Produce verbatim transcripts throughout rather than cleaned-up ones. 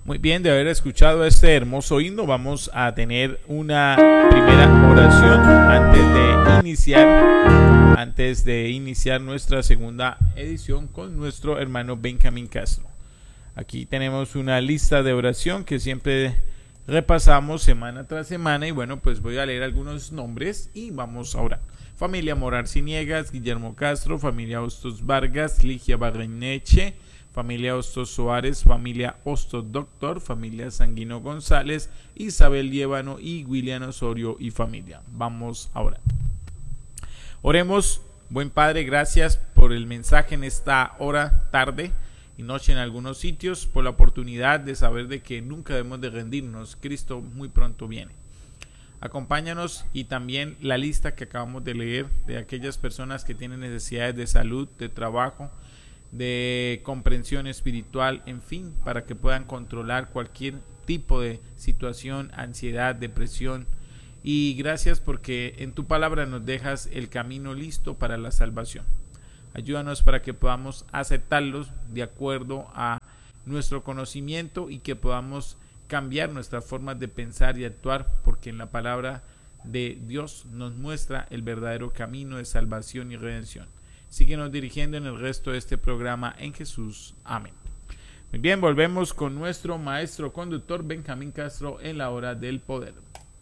Muy bien, de haber escuchado este hermoso himno, vamos a tener una primera oración antes de iniciar, antes de iniciar nuestra segunda edición con nuestro hermano Benjamín Castro. Aquí tenemos una lista de oración que siempre repasamos semana tras semana y bueno, pues voy a leer algunos nombres y vamos a orar. Familia Morar Ciniegas, Guillermo Castro, familia Hostos Vargas, Ligia Barreneche, familia Hostos Suárez, familia Hostos Doctor, familia Sanguino González, Isabel Liébano y William Osorio y familia. Vamos a orar. Oremos. Buen Padre, gracias por el mensaje en esta hora, tarde y noche en algunos sitios, por la oportunidad de saber de que nunca debemos de rendirnos. Cristo muy pronto viene. Acompáñanos y también la lista que acabamos de leer de aquellas personas que tienen necesidades de salud, de trabajo, de comprensión espiritual, en fin, para que puedan controlar cualquier tipo de situación, ansiedad, depresión. Y gracias porque en tu palabra nos dejas el camino listo para la salvación. Ayúdanos para que podamos aceptarlos de acuerdo a nuestro conocimiento y que podamos cambiar nuestras formas de pensar y actuar, porque en la palabra de Dios nos muestra el verdadero camino de salvación y redención. Síguenos dirigiendo en el resto de este programa en Jesús. Amén. Muy bien, volvemos con nuestro maestro conductor Benjamín Castro en la hora del poder.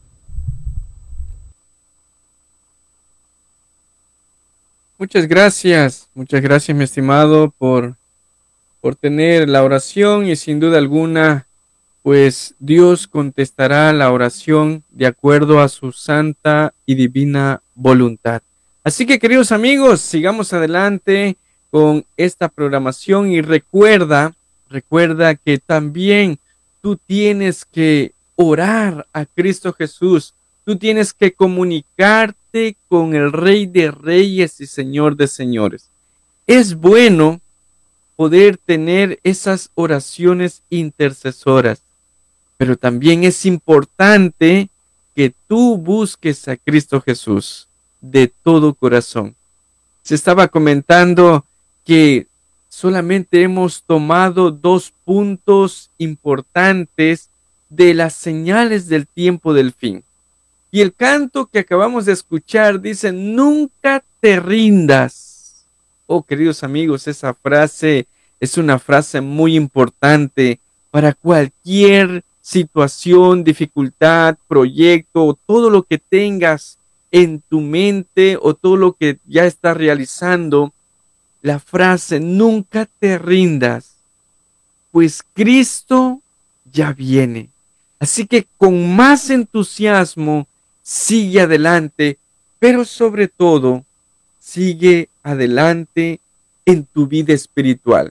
Muchas gracias, muchas gracias mi estimado por, por tener la oración y sin duda alguna pues Dios contestará la oración de acuerdo a su santa y divina voluntad. Así que queridos amigos, sigamos adelante con esta programación y recuerda, recuerda que también tú tienes que orar a Cristo Jesús, tú tienes que comunicarte con el Rey de Reyes y Señor de Señores. Es bueno poder tener esas oraciones intercesoras, pero también es importante que tú busques a Cristo Jesús de todo corazón. Se estaba comentando que solamente hemos tomado dos puntos importantes de las señales del tiempo del fin. Y el canto que acabamos de escuchar dice, nunca te rindas. Oh, queridos amigos, esa frase es una frase muy importante para cualquier situación, dificultad, proyecto o todo lo que tengas en tu mente o todo lo que ya estás realizando. La frase, nunca te rindas, pues Cristo ya viene. Así que con más entusiasmo, sigue adelante, pero sobre todo, sigue adelante en tu vida espiritual.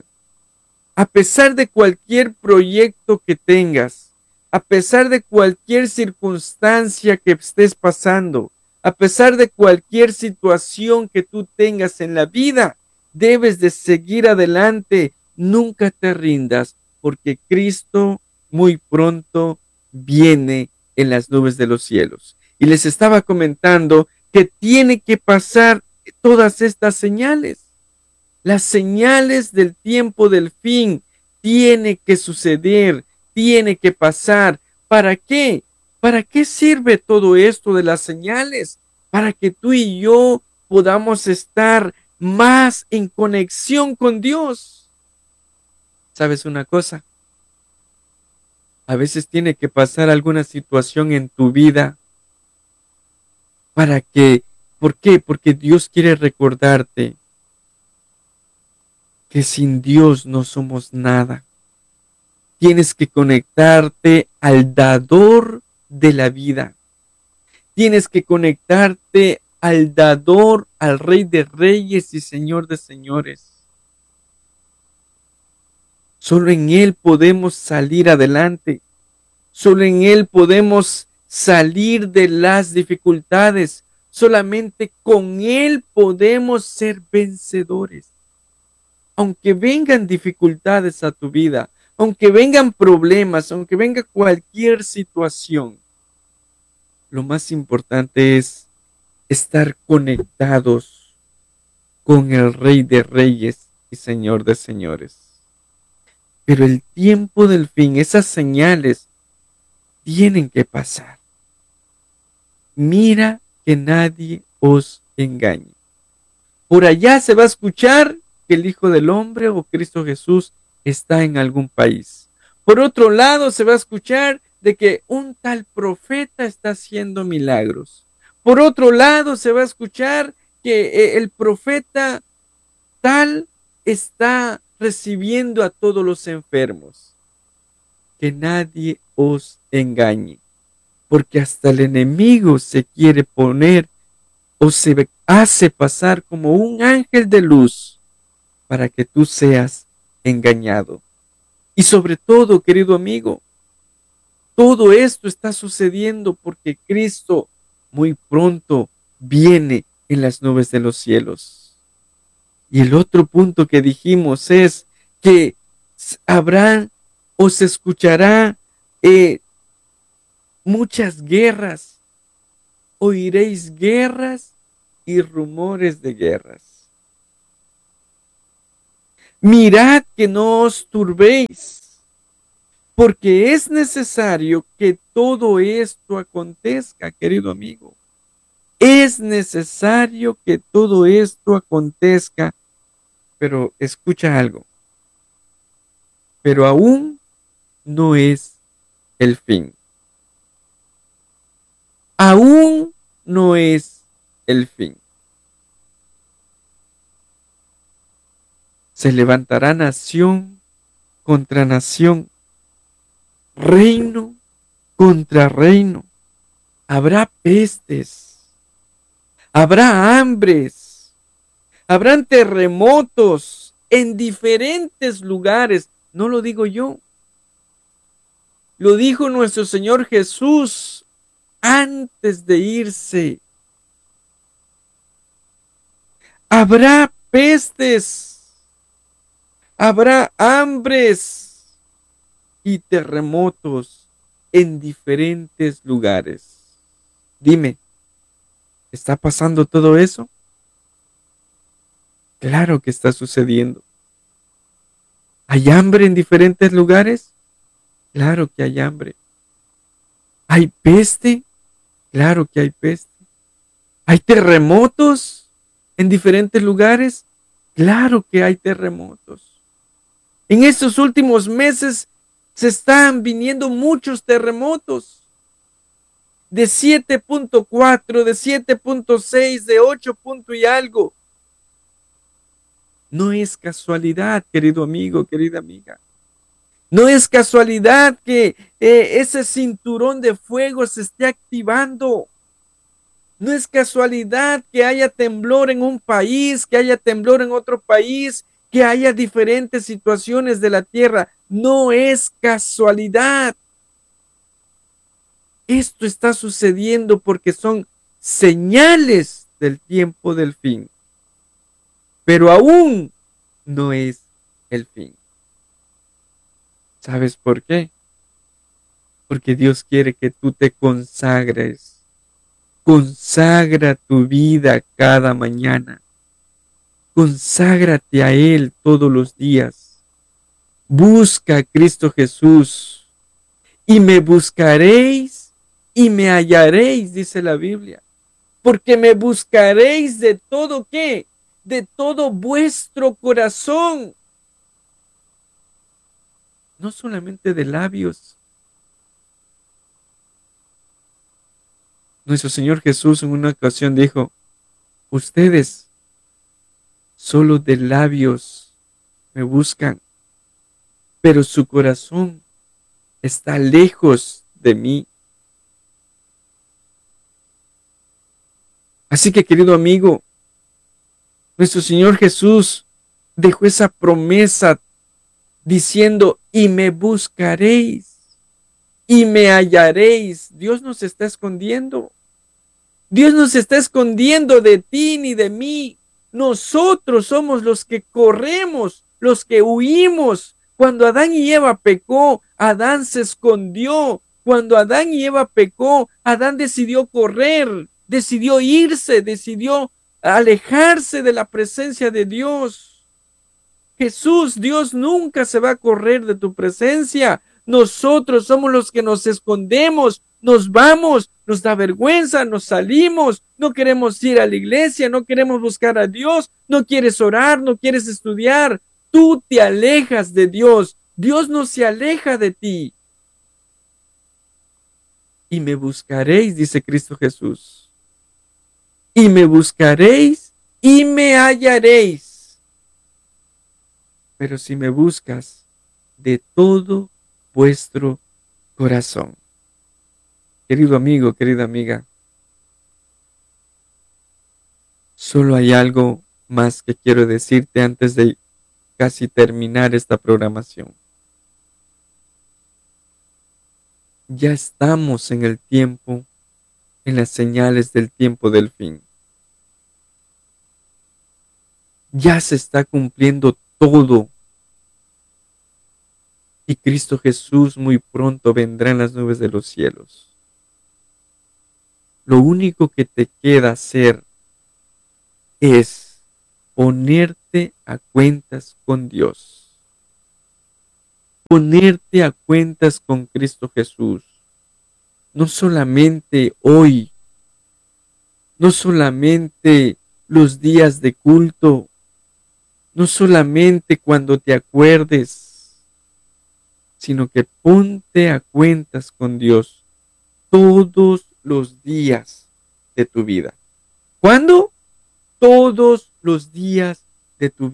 A pesar de cualquier proyecto que tengas, a pesar de cualquier circunstancia que estés pasando, a pesar de cualquier situación que tú tengas en la vida, debes de seguir adelante. Nunca te rindas, porque Cristo muy pronto viene en las nubes de los cielos. Y les estaba comentando que tiene que pasar todas estas señales. Las señales del tiempo del fin tiene que suceder, tiene que pasar. ¿Para qué? ¿Para qué sirve todo esto de las señales? Para que tú y yo podamos estar más en conexión con Dios. ¿Sabes una cosa? A veces tiene que pasar alguna situación en tu vida para que, ¿por qué? Porque Dios quiere recordarte que sin Dios no somos nada. Tienes que conectarte al dador de la vida. Tienes que conectarte al dador, al Rey de Reyes y Señor de Señores. Solo en Él podemos salir adelante. Solo en Él podemos salir de las dificultades. Solamente con Él podemos ser vencedores. Aunque vengan dificultades a tu vida, aunque vengan problemas, aunque venga cualquier situación, lo más importante es estar conectados con el Rey de Reyes y Señor de Señores. Pero el tiempo del fin, esas señales, tienen que pasar. Mira que nadie os engañe. Por allá se va a escuchar que el Hijo del Hombre o Cristo Jesús está en algún país. Por otro lado se va a escuchar de que un tal profeta está haciendo milagros. Por otro lado se va a escuchar que el profeta tal está recibiendo a todos los enfermos. Que nadie os engañe, porque hasta el enemigo se quiere poner o se hace pasar como un ángel de luz para que tú seas engañado. Y sobre todo, querido amigo, todo esto está sucediendo porque Cristo muy pronto viene en las nubes de los cielos. Y el otro punto que dijimos es que habrá o se escuchará eh, muchas guerras. Oiréis guerras y rumores de guerras. Mirad que no os turbéis, porque es necesario que todo esto acontezca, querido amigo. Es necesario que todo esto acontezca, pero escucha algo. Pero aún no es el fin. Aún no es el fin. Se levantará nación contra nación, reino contra reino. Habrá pestes, habrá hambres, habrán terremotos en diferentes lugares. No lo digo yo, lo dijo nuestro Señor Jesús antes de irse. Habrá pestes, habrá hambres y terremotos en diferentes lugares. Dime, ¿está pasando todo eso? Claro que está sucediendo. ¿Hay hambre en diferentes lugares? Claro que hay hambre. ¿Hay peste? Claro que hay peste. ¿Hay terremotos en diferentes lugares? Claro que hay terremotos. En estos últimos meses se están viniendo muchos terremotos. De siete punto cuatro, de siete punto seis, de ocho punto y algo. No es casualidad, querido amigo, querida amiga. No es casualidad que eh, ese cinturón de fuego se esté activando. No es casualidad que haya temblor en un país, que haya temblor en otro país, que haya diferentes situaciones de la tierra. No es casualidad. Esto está sucediendo porque son señales del tiempo del fin. Pero aún no es el fin. ¿Sabes por qué? Porque Dios quiere que tú te consagres. Consagra tu vida cada mañana. Conságrate a Él todos los días. Busca a Cristo Jesús. Y me buscaréis y me hallaréis, dice la Biblia. Porque me buscaréis de todo, ¿qué? De todo vuestro corazón. No solamente de labios. Nuestro Señor Jesús en una ocasión dijo, ustedes solo de labios me buscan, pero su corazón está lejos de mí. Así que, querido amigo, nuestro Señor Jesús dejó esa promesa diciendo, y me buscaréis, y me hallaréis. Dios nos está escondiendo. Dios nos está escondiendo de ti ni de mí. Nosotros somos los que corremos, los que huimos. Cuando Adán y Eva pecó, Adán se escondió. Cuando Adán y Eva pecó, Adán decidió correr, decidió irse, decidió alejarse de la presencia de Dios. Jesús, Dios nunca se va a correr de tu presencia. Nosotros somos los que nos escondemos, nos vamos, nos da vergüenza, nos salimos, no queremos ir a la iglesia, no queremos buscar a Dios, no quieres orar, no quieres estudiar. Tú te alejas de Dios. Dios no se aleja de ti. Y me buscaréis, dice Cristo Jesús. Y me buscaréis y me hallaréis. Pero si me buscas de todo vuestro corazón. Querido amigo, querida amiga, solo hay algo más que quiero decirte antes de casi terminar esta programación. Ya estamos en el tiempo, en las señales del tiempo del fin. Ya se está cumpliendo todo. Y Cristo Jesús muy pronto vendrá en las nubes de los cielos. Lo único que te queda hacer es ponerte a cuentas con Dios. Ponerte a cuentas con Cristo Jesús. No solamente hoy, no solamente los días de culto, no solamente cuando te acuerdes, sino que ponte a cuentas con Dios todos los días de tu vida. ¿Cuándo? Todos los días de tu vida.